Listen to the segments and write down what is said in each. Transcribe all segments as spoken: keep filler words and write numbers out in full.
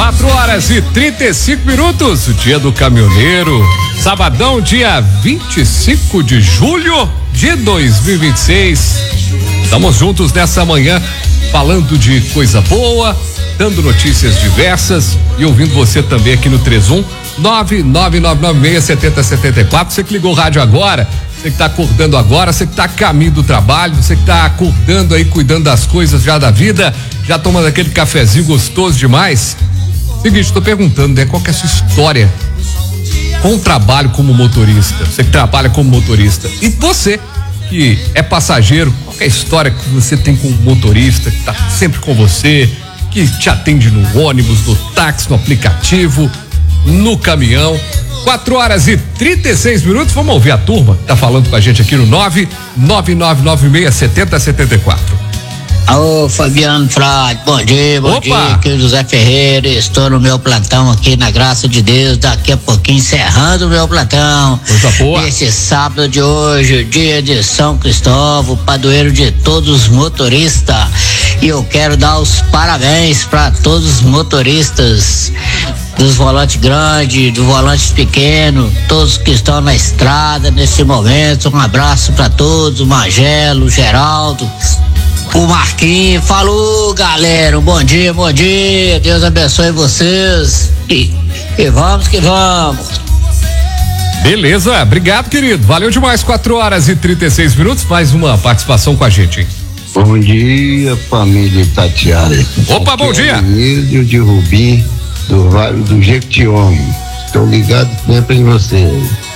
quatro horas e trinta e cinco minutos, o dia do caminhoneiro. Sabadão, dia vinte e cinco de julho de dois mil e vinte e seis. Estamos juntos nessa manhã, falando de coisa boa, dando notícias diversas e ouvindo você também aqui no três um nove nove nove nove seis sete zero sete quatro. Você que ligou o rádio agora, você que tá acordando agora, você que tá a caminho do trabalho, você que tá acordando aí, cuidando das coisas já da vida, já tomando aquele cafezinho gostoso demais. Seguinte, tô perguntando, né, qual que é a sua história com o trabalho como motorista? Você que trabalha como motorista. E você que é passageiro, qual que é a história que você tem com o motorista, que tá sempre com você, que te atende no ônibus, no táxi, no aplicativo, no caminhão? quatro horas e trinta e seis minutos, vamos ouvir a turma que tá falando com a gente aqui no nove nove nove nove seis sete zero sete quatro. Ô, Fabiano Frade, bom dia, bom Opa. dia, aqui é o José Ferreira, estou no meu plantão aqui, na graça de Deus, daqui a pouquinho encerrando o meu plantão. Coisa boa. Esse sábado de hoje, dia de São Cristóvão, padroeiro de todos os motoristas, e eu quero dar os parabéns para todos os motoristas dos volantes grandes, dos volantes pequenos, todos que estão na estrada nesse momento. Um abraço para todos, o Magelo, o Geraldo, o Marquinhos. Falou, galera, um bom dia, bom dia, Deus abençoe vocês e, e vamos que vamos. Beleza, obrigado, querido, valeu demais. Quatro horas e trinta e seis minutos, mais uma participação com a gente, hein? Bom dia, família Itatiaia. Opa, Aqui bom é dia. Emílio de Rubim, do Vale do Jequitinhonha. Estou ligado sempre em você.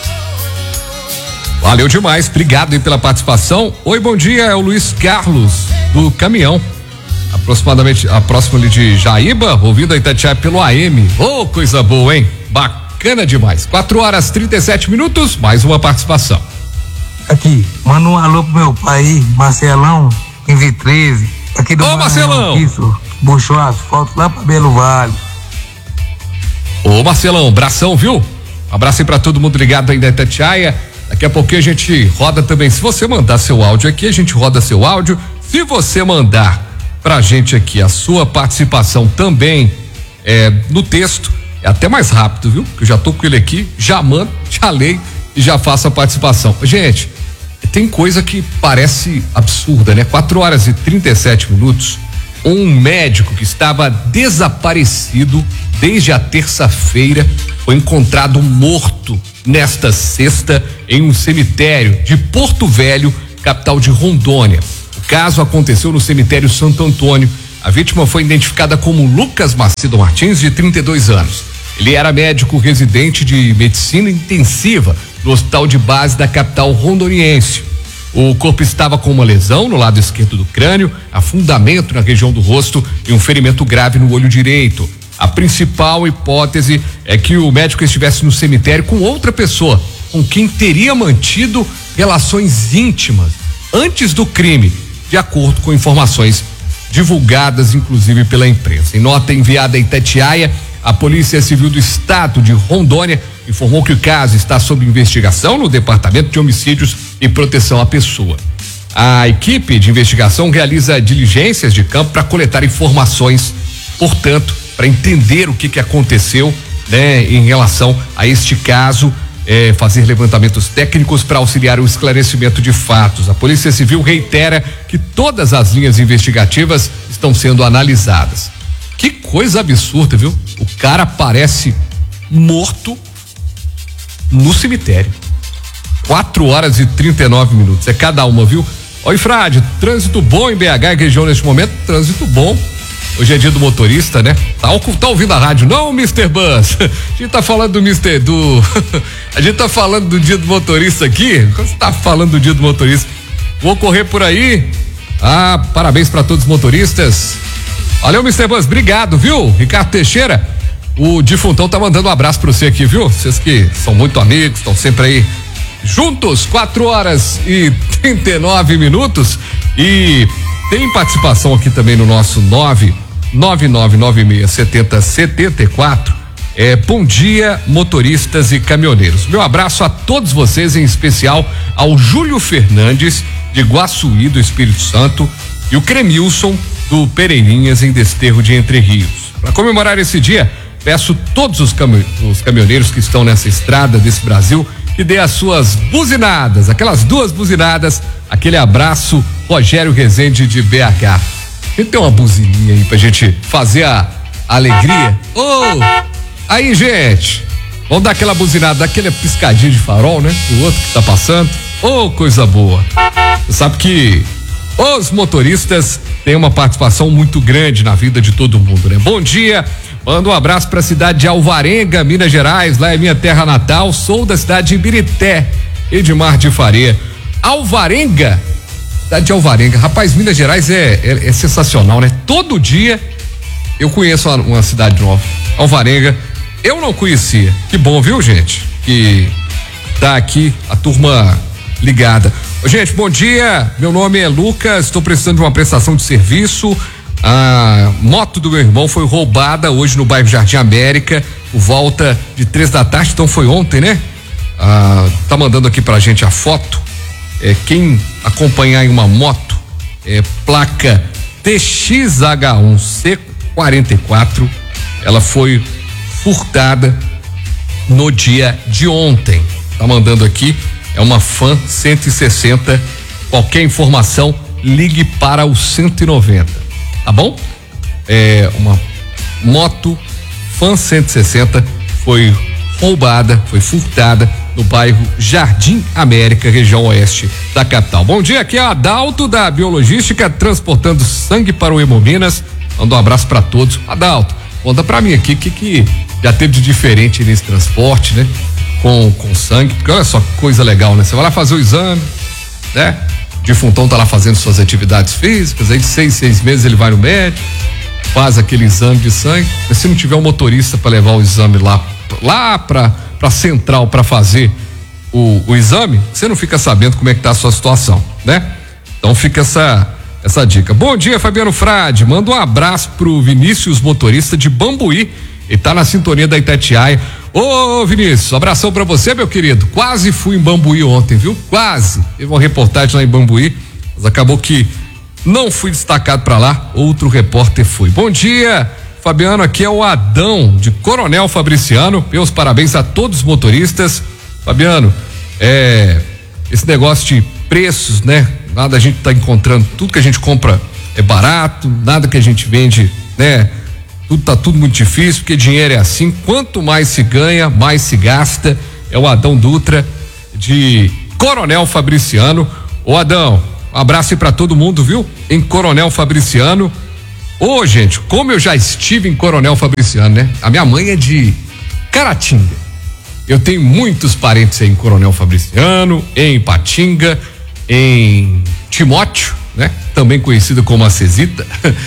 Valeu demais, obrigado aí pela participação. Oi, bom dia, é o Luiz Carlos do Caminhão, aproximadamente, a próxima ali de Jaíba, ouvindo a Itatiaia pelo A M. Ô, oh, coisa boa, hein? Bacana demais. quatro horas e trinta e sete minutos, mais uma participação. Aqui, manda um alô pro meu pai, Marcelão, em V treze, aqui do Ô, Marcelão! Isso, buchou asfalto lá pra Belo Vale. Ô, Marcelão, abração, viu? Um abraço aí pra todo mundo ligado aí da Itatiaia. Daqui a pouquinho a gente roda também. Se você mandar seu áudio aqui, a gente roda seu áudio. Se você mandar pra gente aqui a sua participação também é, no texto, é até mais rápido, viu? Que eu já tô com ele aqui, já mando, já leio e já faço a participação. Gente, tem coisa que parece absurda, né? quatro horas e trinta e sete minutos. Um médico que estava desaparecido desde a terça-feira foi encontrado morto nesta sexta em um cemitério de Porto Velho, capital de Rondônia. O caso aconteceu no cemitério Santo Antônio. A vítima foi identificada como Lucas Macedo Martins, de trinta e dois anos. Ele era médico residente de medicina intensiva no hospital de base da capital rondoniense. O corpo estava com uma lesão no lado esquerdo do crânio, afundamento na região do rosto e um ferimento grave no olho direito. A principal hipótese é que o médico estivesse no cemitério com outra pessoa, com quem teria mantido relações íntimas antes do crime, de acordo com informações divulgadas inclusive pela imprensa. Em nota enviada a Itatiaia, a Polícia Civil do Estado de Rondônia informou que o caso está sob investigação no Departamento de Homicídios e Proteção à Pessoa. A equipe de investigação realiza diligências de campo para coletar informações, portanto, para entender o que que aconteceu, né, em relação a este caso, eh, fazer levantamentos técnicos para auxiliar o esclarecimento de fatos. A Polícia Civil reitera que todas as linhas investigativas estão sendo analisadas. Que coisa absurda, viu? O cara aparece morto no cemitério. quatro horas e trinta e nove minutos. É cada uma, viu? Oi, Frade, trânsito bom em B H e região neste momento? Trânsito bom. Hoje é dia do motorista, né? Tá, tá ouvindo a rádio, não, mister Buzz? A gente tá falando do mister do. A gente tá falando do dia do motorista aqui. Quando você tá falando do dia do motorista, vou correr por aí. Ah, parabéns para todos os motoristas. Valeu, mister Buzz, obrigado, viu? Ricardo Teixeira, o Difuntão tá mandando um abraço pra você aqui, viu? Vocês que são muito amigos, estão sempre aí juntos, quatro horas e trinta e nove minutos. E tem participação aqui também no nosso nove nove nove nove seis sete zero sete quatro. É, bom dia, motoristas e caminhoneiros. Meu abraço a todos vocês, em especial ao Júlio Fernandes, de Guaçuí, do Espírito Santo, e o Cremilson, do Pereirinhas, em Desterro de Entre Rios. Para comemorar esse dia, peço todos os, cami- os caminhoneiros que estão nessa estrada desse Brasil que dê as suas buzinadas, aquelas duas buzinadas, aquele abraço, Rogério Rezende de B H. A gente tem uma buzininha aí pra gente fazer a, a alegria. Ô, oh, aí, gente, vamos dar aquela buzinada, daquela piscadinha de farol, né? O outro que tá passando. Ô, oh, coisa boa. Você sabe que os motoristas têm uma participação muito grande na vida de todo mundo, né? Bom dia, mando um abraço para a cidade de Alvarenga, Minas Gerais, lá é minha terra natal, sou da cidade de Ibirité, Edmar de Faria. Alvarenga, cidade de Alvarenga, rapaz, Minas Gerais é, é, é sensacional, né? Todo dia eu conheço uma, uma cidade nova, Alvarenga, eu não conhecia, que bom, viu, gente? Que tá aqui a turma ligada. Ô, gente, bom dia, meu nome é Lucas, estou precisando de uma prestação de serviço. A moto do meu irmão foi roubada hoje no bairro Jardim América, por volta de três da tarde, então foi ontem, né? Ah, tá mandando aqui pra gente a foto. É, quem acompanhar em uma moto, é, placa T X H um C quarenta e quatro, ela foi furtada no dia de ontem. Tá mandando aqui, é uma Fan cento e sessenta. Qualquer informação, ligue para o cento e noventa, tá bom? É uma moto Fan cento e sessenta foi roubada, foi furtada no bairro Jardim América, região oeste da capital. Bom dia, aqui é o Adalto da Biologística, transportando sangue para o Hemominas. Manda um abraço para todos. Adalto, conta para mim aqui o que, que já teve de diferente nesse transporte, né? Com, com sangue, porque olha só que coisa legal, né? Você vai lá fazer o exame, né? O defuntão tá lá fazendo suas atividades físicas, aí de seis, seis meses ele vai no médico, faz aquele exame de sangue, mas se não tiver um motorista para levar o exame lá, lá pra, pra central para fazer o, o exame, você não fica sabendo como é que tá a sua situação, né? Então fica essa, essa dica. Bom dia, Fabiano Frade, manda um abraço pro Vinícius, motorista de Bambuí, ele tá na sintonia da Itatiaia. Ô, Vinícius, abração pra você, meu querido. Quase fui em Bambuí ontem, viu? Quase. Teve uma reportagem lá em Bambuí, mas acabou que não fui destacado pra lá, outro repórter foi. Bom dia, Fabiano, aqui é o Adão de Coronel Fabriciano. Meus parabéns a todos os motoristas. Fabiano, é, esse negócio de preços, né? Nada a gente tá encontrando, tudo que a gente compra é barato, nada que a gente vende, né? Tudo tá tudo muito difícil, porque dinheiro é assim, quanto mais se ganha, mais se gasta. É o Adão Dutra de Coronel Fabriciano. Ô, Adão, um abraço aí pra todo mundo, viu? Em Coronel Fabriciano. Ô, gente, como eu já estive em Coronel Fabriciano, né? A minha mãe é de Caratinga. Eu tenho muitos parentes aí em Coronel Fabriciano, em Ipatinga, em Timóteo, né? Também conhecido como a Cesita.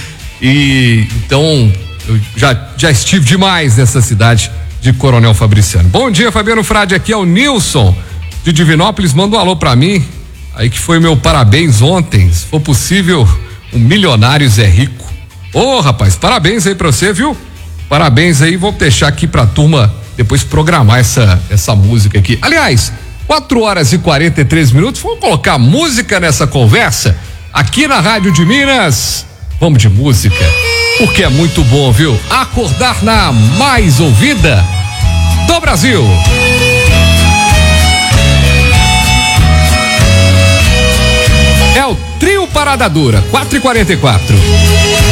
E então eu já, já estive demais nessa cidade de Coronel Fabriciano. Bom dia, Fabiano Frade, aqui é o Nilson de Divinópolis, manda um alô pra mim, aí que foi meu parabéns ontem, se for possível, um milionário Zé Rico. Ô, oh, rapaz, parabéns aí pra você, viu? Parabéns aí, vou deixar aqui pra turma depois programar essa, essa música aqui. Aliás, quatro horas e quarenta e três minutos, vamos colocar música nessa conversa aqui na Rádio de Minas. Vamos de música, porque é muito bom, viu? Acordar na mais ouvida do Brasil. É o Trio Parada Dura, quatro e quarenta e quatro.